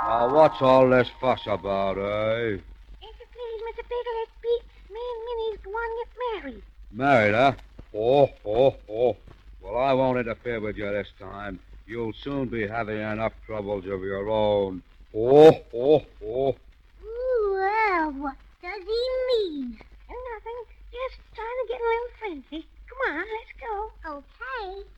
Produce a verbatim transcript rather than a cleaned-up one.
Now, what's all this fuss about, eh? If you please, Mister Gillespie, me and Minnie's going to get married. Married, huh? Oh, oh, oh. Well, I won't interfere with you this time. You'll soon be having enough troubles of your own. Oh, oh, oh. Well, what does he mean? Nothing. Just trying to get a little fancy. Come on, let's go. Okay.